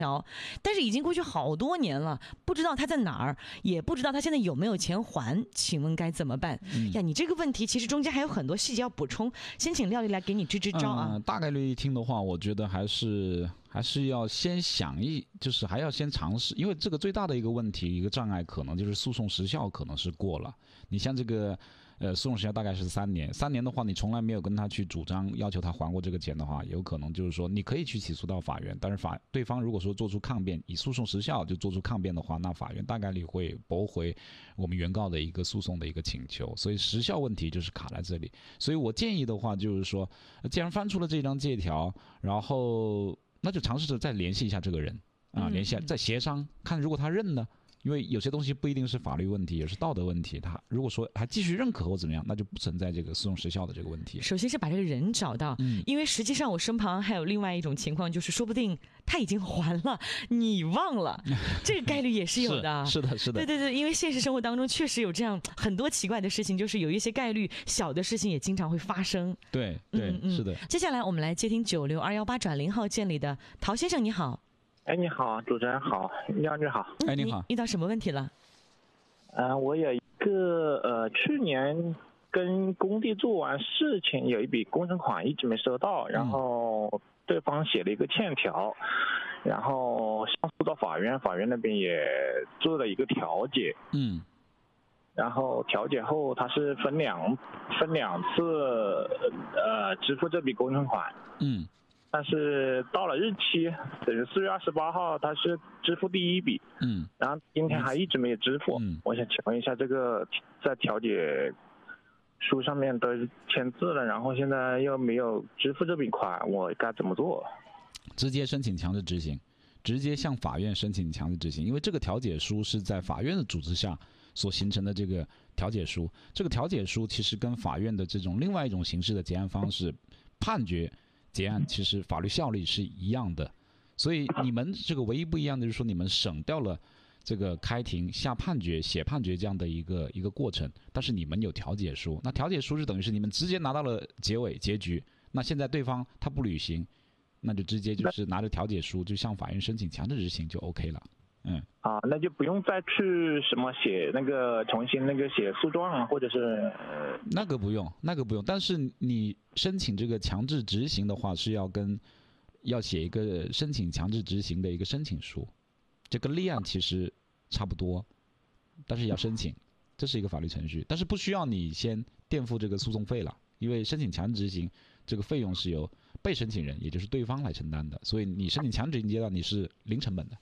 但是已经过去好多年了，不知道他在哪儿，也不知道他现在有没有钱还，请问该怎么办？呀，你这个问题其实中间还有很多细节要补充，先请廖丽来给你支支招啊。 大概率一听的话，我觉得还是要先想就是还要先尝试，因为这个最大的一个问题，一个障碍可能就是诉讼时效可能是过了。你像这个诉讼时效大概是3年，3年的话，你从来没有跟他去主张要求他还过这个钱的话，有可能就是说你可以去起诉到法院，但是对方如果说做出抗辩，以诉讼时效就做出抗辩的话，那法院大概率会驳回我们原告的一个诉讼的一个请求，所以时效问题就是卡在这里。所以我建议的话就是说，既然翻出了这张借条，然后那就尝试着再联系一下这个人啊，联系再协商，看如果他认呢。因为有些东西不一定是法律问题，也是道德问题。他如果说还继续认可或怎么样，那就不存在这个诉讼时效的这个问题。 首先是把这个人找到，因为实际上我身旁还有另外一种情况，就是说不定他已经还了，你忘了，这个概率也是有的。 是的， 对，因为现实生活当中确实有这样很多奇怪的事情，就是有一些概率小的事情也经常会发生。 对，是的。 接下来我们来接听96218-0号键里的陶先生，你好。 哎，你好，主持人好，廖女好。 哎，你好。 遇到什么问题了？ 我有一个去年跟工地做完事情，有一笔工程款一直没收到，然后对方写了一个欠条，然后上诉到法院，法院那边也做了一个调解。然后调解后，他是分两次支付这笔工程款。但是到了日期，等于4月28号，他是支付第一笔，然后今天还一直没有支付。我想请问一下，这个在调解书上面都签字了，然后现在又没有支付这笔款，我该怎么做？ 直接申请强制执行，直接向法院申请强制执行，因为这个调解书是在法院的组织下所形成的这个调解书，这个调解书其实跟法院的这种另外一种形式的结案方式判决结案其实法律效力是一样的，所以你们这个唯一不一样的就是说你们省掉了这个开庭下判决写判决这样的一个过程，但是你们有调解书，那调解书是等于是你们直接拿到了结局，那现在对方他不履行，那就直接就是拿着调解书就向法院申请强制执行就 OK 了。 那就不用再去什么写那个重新那个写诉状啊，或者是那个不用，但是你申请这个强制执行的话，是要写一个申请强制执行的一个申请书，这个立案其实差不多，但是要申请，这是一个法律程序，但是不需要你先垫付这个诉讼费了，因为申请强制执行这个费用是由被申请人也就是对方来承担的，所以你申请强制执行阶段你是零成本的。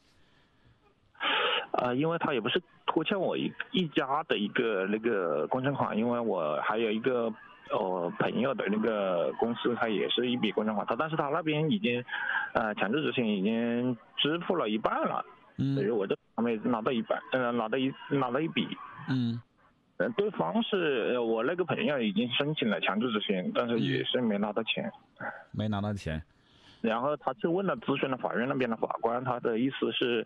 因为他也不是拖欠我一家的一个那个工程款，因为我还有一个朋友的那个公司，他也是一笔工程款，但是他那边已经强制执行已经支付了一半了，所以我这还没拿到一半，拿到一笔。对方是我那个朋友已经申请了强制执行，但是也是没拿到钱。然后他去问了咨询了法院那边的法官，他的意思是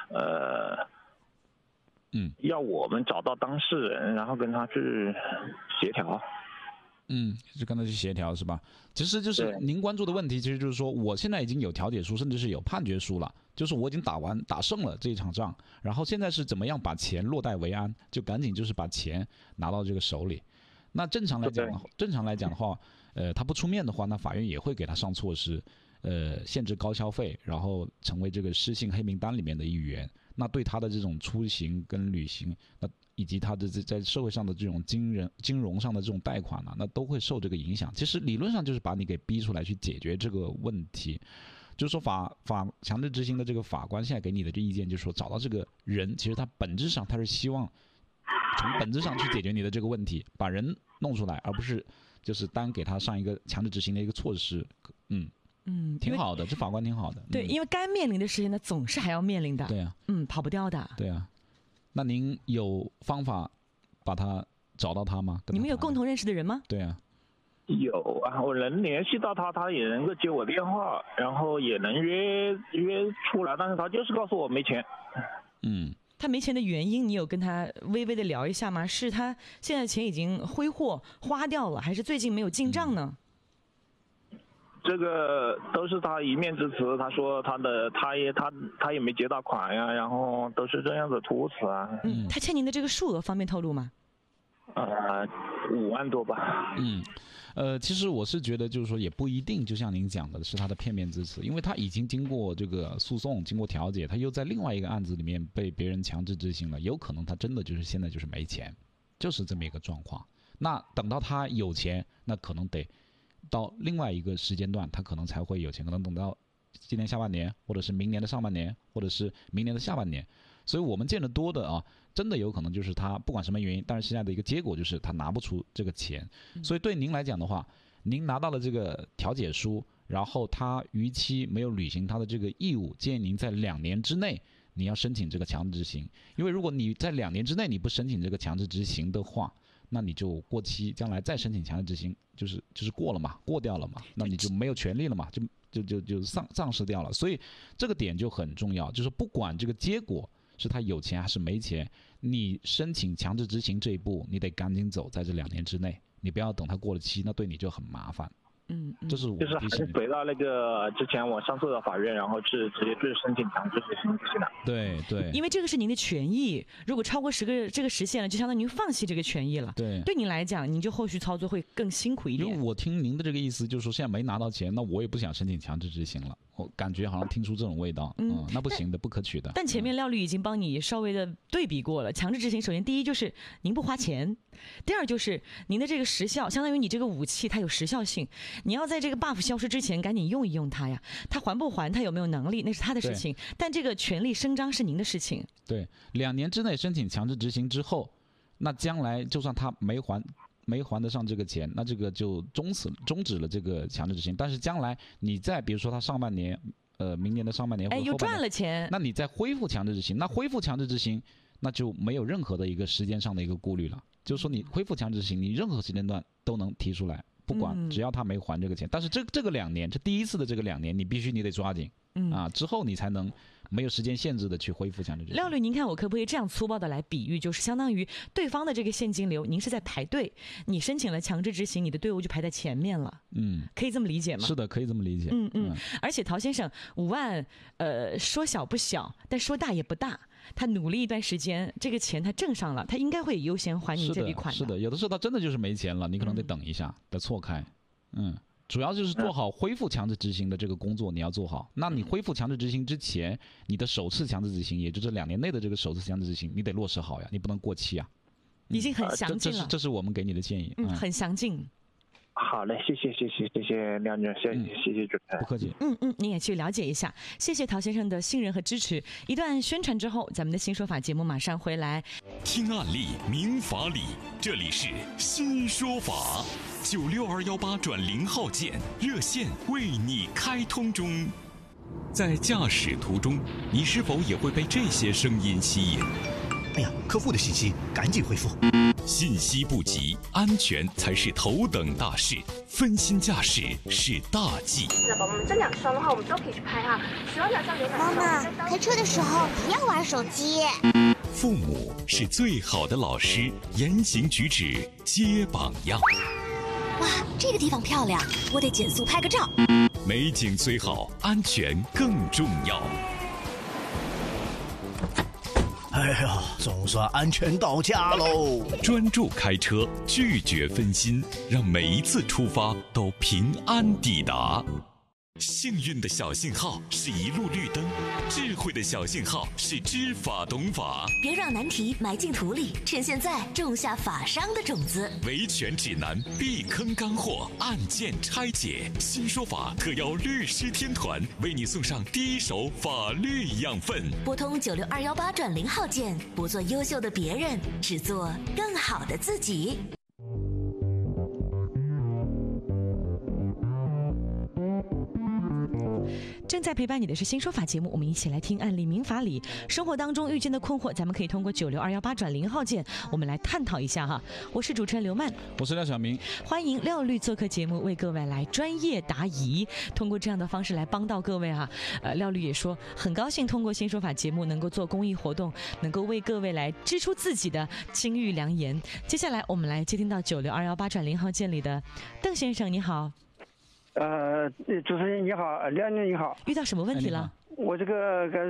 要我们找到当事人，然后跟他去协调。 就跟他去协调是吧？其实就是您关注的问题，其实就是说我现在已经有调解书，甚至是有判决书了，就是我已经打胜了这一场仗，然后现在是怎么样把钱落袋为安，就赶紧就是把钱拿到这个手里。那正常来讲的话，他不出面的话，那法院也会给他上措施，限制高消费，然后成为这个失信黑名单里面的一员。那对他的这种出行跟旅行，那以及他的在社会上的这种金融上的这种贷款呢，那都会受这个影响。其实理论上就是把你给逼出来去解决这个问题。就是说法强制执行的这个法官现在给你的这意见，就是说找到这个人，其实他本质上他是希望从本质上去解决你的这个问题，把人弄出来，而不是就是单给他上一个强制执行的一个措施。挺好的，这法官挺好的。 对，因为该面临的事情呢，总是还要面临的。 对啊， 跑不掉的。 对啊，那您有方法把他找到他吗？ 你们有共同认识的人吗？ 对啊， 有啊，我能联系到他，他也能够接我电话，然后也能约出来，但是他就是告诉我没钱。 他没钱的原因，你有跟他微微的聊一下吗？是他现在钱已经挥霍花掉了，还是最近没有进账呢？ 这个都是他一面之词，他说他也没结到款呀，然后都是这样子托词啊。 他欠您的这个数额方便透露吗 ？5万多吧。 其实我是觉得，就是说也不一定，就像您讲的是他的片面之词，因为他已经经过这个诉讼，经过调解，他又在另外一个案子里面被别人强制执行了，有可能他真的就是现在就是没钱，就是这么一个状况。那等到他有钱，那可能得到另外一个时间段，他可能才会有钱，可能等到今年下半年，或者是明年的上半年，或者是明年的下半年。所以我们见得多的啊，真的有可能就是他不管什么原因，但是现在的一个结果就是他拿不出这个钱。所以对您来讲的话，您拿到了这个调解书，然后他逾期没有履行他的这个义务，建议您在2年之内你要申请这个强制执行。因为如果你在2年之内你不申请这个强制执行的话，那你就过期，将来再申请强制执行就是过了嘛，过掉了嘛，那你就没有权利了嘛，就丧失掉了。所以这个点就很重要，就是不管这个结果是他有钱还是没钱，你申请强制执行这一步，你得赶紧走，在这2年之内，你不要等他过了期，那对你就很麻烦。这是我就是还是回到那个之前我上诉的法院，然后是直接去申请强制执行就行了。 对， 因为这个是您的权益，如果超过这个时限了，就相当于您放弃这个权益了。对您来讲，您就后续操作会更辛苦一点。 因为我听您的这个意思，就是说现在没拿到钱，那我也不想申请强制执行了。我感觉好像听出这种味道，那不行的，不可取的。 但前面廖律已经帮你稍微的对比过了，强制执行，首先第一就是您不花钱，第二就是您的这个时效，相当于你这个武器它有时效性，你要在这个 buff 消失之前赶紧用一用它呀。他还不还，他有没有能力，那是他的事情，但这个权利伸张是您的事情。 对，2年之内申请强制执行之后，那将来就算他没还得上这个钱，那这个就终止了这个强制执行。但是将来你再比如说他上半年，明年的上半年或者后半年， 又赚了钱， 那你再恢复强制执行，那恢复强制执行，那就没有任何的一个时间上的一个顾虑了。就是说你恢复强制执行，你任何时间段都能提出来，不管只要他没还这个钱。但是这个2年，这第一次的这个2年，你必须你得抓紧，之后你才能没有时间限制的去恢复强制执行。 廖律，您看我可不可以这样粗暴的来比喻，就是相当于对方的这个现金流，您是在排队，你申请了强制执行，你的队伍就排在前面了。可以这么理解吗？ 是的，可以这么理解。 而且陶先生5万，说小不小，但说大也不大。他努力一段时间，这个钱他挣上了，他应该会优先还你这笔款的。 是的，有的时候他真的就是没钱了，你可能得等一下，得错开。主要就是做好恢复强制执行的这个工作，你要做好。那你恢复强制执行之前，你的首次强制执行，也就是2年内的这个首次强制执行，你得落实好呀，你不能过期啊。 已经很详尽了， 这是我们给你的建议。 很详尽。 好嘞，谢谢廖女士，谢谢主持人。 不客气。 你也去了解一下，谢谢陶先生的信任和支持。一段宣传之后，咱们的新说法节目马上回来。 听案例，明法理，这里是新说法，96218转0号键热线为你开通中。在驾驶途中，你是否也会被这些声音吸引？ 哎呀，客户的信息赶紧回复。 信息不及，安全才是头等大事，分心驾驶是大忌。 那宝宝们这2双的话，我们都可以去拍哈。喜欢哪双留哪双。 妈妈，开车的时候不要玩手机。 父母是最好的老师，言行举止皆榜样。 哇，这个地方漂亮，我得减速拍个照。 美景虽好，安全更重要。 哎呀，总算安全到家喽！ 专注开车，拒绝分心，让每一次出发都平安抵达。幸运的小信号是一路绿灯，智慧的小信号是知法懂法。 别让难题埋进土里，趁现在种下法商的种子。 维权指南，避坑干货，案件拆解。新说法特邀律师天团，为你送上第一手法律养分。 拨通96218转0号键，不做优秀的别人，只做更好的自己。 正在陪伴你的是新说法节目，我们一起来听案例民法理。生活当中遇见的困惑，咱们可以通过96218转0号键，我们来探讨一下哈。我是主持人刘曼， 我是廖晓明，欢迎廖律做客节目，为各位来专业答疑，通过这样的方式来帮到各位哈。廖律也说很高兴通过新说法节目能够做公益活动，能够为各位来支出自己的金玉良言。接下来我们来接听到96218转0号键里的邓先生，你好。 主持人你好，梁宁你好。 遇到什么问题了？ 我这个